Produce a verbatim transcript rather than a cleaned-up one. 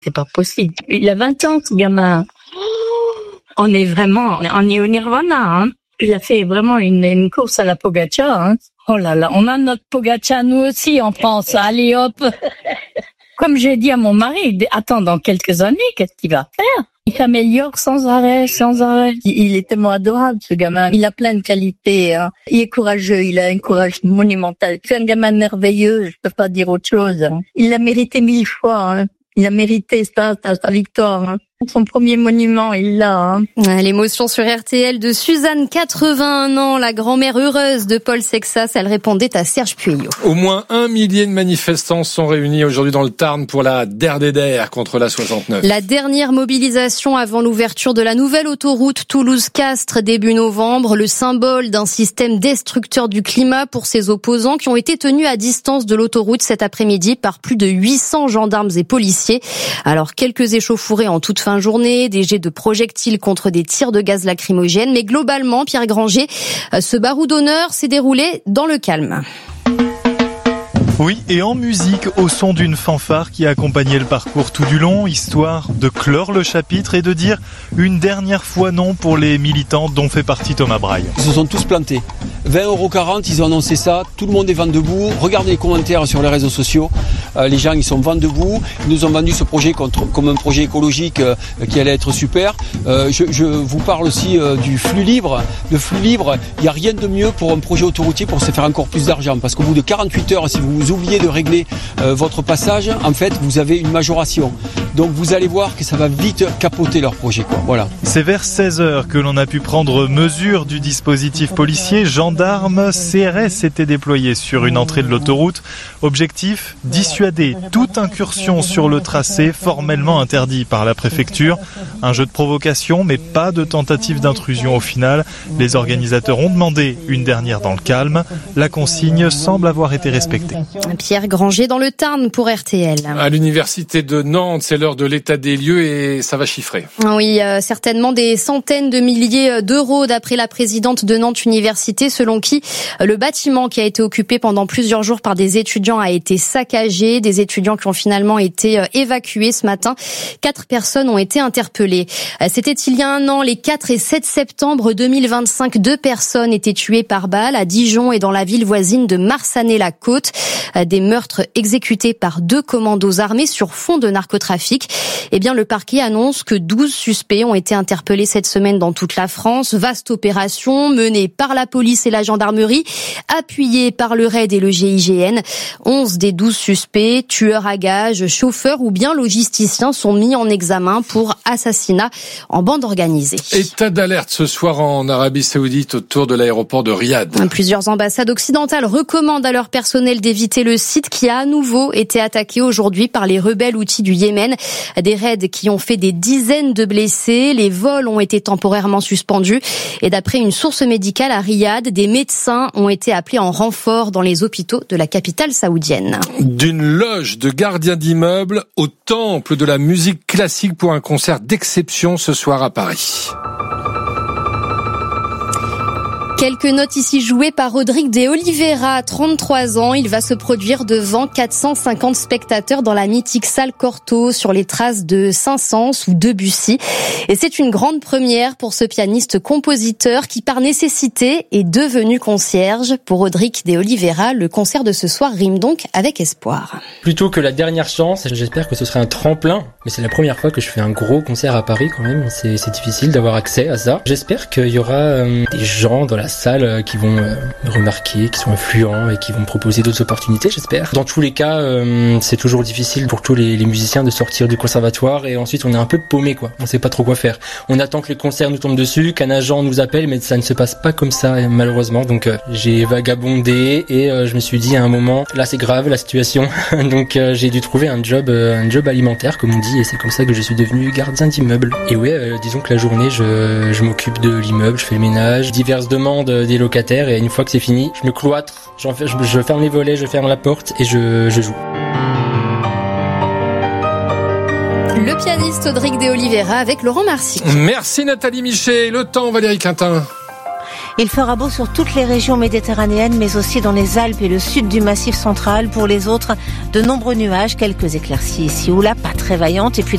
C'est pas possible. Il a vingt ans, ce gamin. On est vraiment, on est au Nirvana, hein. Il a fait vraiment une, une course à la Pogacar, hein. Oh là là, on a notre Pogacar nous aussi en France. Allez hop. Comme j'ai dit à mon mari, attends, dans quelques années, qu'est-ce qu'il va faire? Il s'améliore sans arrêt, sans arrêt. Il est tellement adorable, ce gamin. Il a plein de qualités, hein. Il est courageux, il a un courage monumental. C'est un gamin merveilleux, je peux pas dire autre chose, hein. Il l'a mérité mille fois, hein. Il a mérité ça, sa, sa victoire, hein. Son premier monument, il l'a. Hein. L'émotion sur R T L de Suzanne, quatre-vingt-un ans, la grand-mère heureuse de Paul Sexas. Elle répondait à Serge Pueyo. Au moins un millier de manifestants sont réunis aujourd'hui dans le Tarn pour la D E R D D R contre la soixante-neuf. La dernière mobilisation avant l'ouverture de la nouvelle autoroute Toulouse-Castres début novembre. Le symbole d'un système destructeur du climat pour ses opposants qui ont été tenus à distance de l'autoroute cet après-midi par plus de huit cents gendarmes et policiers. Alors, quelques échauffourées en toute fin journée, des jets de projectiles contre des tirs de gaz lacrymogène, mais globalement, Pierre Granger, ce baroud d'honneur s'est déroulé dans le calme. Oui, et en musique, au son d'une fanfare qui accompagnait le parcours tout du long, histoire de clore le chapitre et de dire une dernière fois non pour les militants dont fait partie Thomas Braille. Ils se sont tous plantés. vingt euros quarante, ils ont annoncé ça, tout le monde est vent debout. Regardez les commentaires sur les réseaux sociaux, euh, les gens ils sont vent debout. Ils nous ont vendu ce projet contre, comme un projet écologique euh, qui allait être super. Euh, je, je vous parle aussi euh, du flux libre. Le flux libre, il n'y a rien de mieux pour un projet autoroutier pour se faire encore plus d'argent. Parce qu'au bout de quarante-huit heures, si vous oubliez de régler euh, votre passage, en fait, vous avez une majoration. Donc vous allez voir que ça va vite capoter leur projet, quoi. Voilà. C'est vers seize heures que l'on a pu prendre mesure du dispositif policier. Gendarmes, C R S étaient déployés sur une entrée de l'autoroute. Objectif, dissuader toute incursion sur le tracé formellement interdit par la préfecture. Un jeu de provocation, mais pas de tentative d'intrusion au final. Les organisateurs ont demandé une dernière dans le calme. La consigne semble avoir été respectée. Pierre Granger dans le Tarn pour R T L. À l'université de Nantes, c'est l'heure de l'état des lieux et ça va chiffrer. Oui, euh, certainement des centaines de milliers d'euros d'après la présidente de Nantes Université, selon qui euh, le bâtiment qui a été occupé pendant plusieurs jours par des étudiants a été saccagé. Des étudiants qui ont finalement été euh, évacués ce matin. Quatre personnes ont été interpellées. Euh, c'était il y a un an, les quatre et sept septembre deux mille vingt-cinq. Deux personnes étaient tuées par balle à Dijon et dans la ville voisine de Marsanet-la-Côte. Euh, des meurtres exécutés par deux commandos armés sur fond de narcotrafic. Eh bien, le parquet annonce que douze suspects ont été interpellés cette semaine dans toute la France. Vaste opération menée par la police et la gendarmerie, appuyée par le R A I D et le G I G N. onze des douze suspects, tueurs à gages, chauffeurs ou bien logisticiens, sont mis en examen pour assassinat en bande organisée. État d'alerte ce soir en Arabie Saoudite autour de l'aéroport de Riyad. Plusieurs ambassades occidentales recommandent à leur personnel d'éviter le site qui a à nouveau été attaqué aujourd'hui par les rebelles houthis du Yémen. Des raids qui ont fait des dizaines de blessés. Les vols ont été temporairement suspendus. Et d'après une source médicale à Riyad, des médecins ont été appelés en renfort dans les hôpitaux de la capitale saoudienne. D'une loge de gardiens d'immeubles au temple de la musique classique pour un concert d'exception ce soir à Paris. Quelques notes ici jouées par Rodrigue de Oliveira, trente-trois ans. Il va se produire devant quatre cent cinquante spectateurs dans la mythique salle Cortot sur les traces de Saint-Saëns ou Debussy. Et c'est une grande première pour ce pianiste-compositeur qui, par nécessité, est devenu concierge. Pour Rodrigue de Oliveira, le concert de ce soir rime donc avec espoir. Plutôt que la dernière chance, j'espère que ce serait un tremplin. Mais c'est la première fois que je fais un gros concert à Paris quand même. C'est, c'est difficile d'avoir accès à ça. J'espère qu'il y aura euh, des gens dans la salle qui vont euh, me remarquer, qui sont influents et qui vont me proposer d'autres opportunités, j'espère. Dans tous les cas, euh, c'est toujours difficile pour tous les, les musiciens de sortir du conservatoire et ensuite on est un peu paumé, quoi. On sait pas trop quoi faire. On attend que les concerts nous tombent dessus, qu'un agent nous appelle, mais ça ne se passe pas comme ça, malheureusement. Donc euh, j'ai vagabondé et euh, je me suis dit à un moment, là c'est grave la situation. Donc euh, j'ai dû trouver un job, euh, un job alimentaire comme on dit, et c'est comme ça que je suis devenu gardien d'immeuble. Et ouais, euh, disons que la journée, je, je m'occupe de l'immeuble, je fais le ménage, diverses demandes des locataires, et une fois que c'est fini, je me cloître, j'en fais, je, je ferme les volets, je ferme la porte et je, je joue. Le pianiste Rodrigue de Oliveira avec Laurent Marsic. Merci Nathalie Michet. Le temps, Valérie Quintin. Il fera beau sur toutes les régions méditerranéennes, mais aussi dans les Alpes et le sud du Massif central. Pour les autres, de nombreux nuages, quelques éclaircies ici ou là, pas très vaillantes. Et puis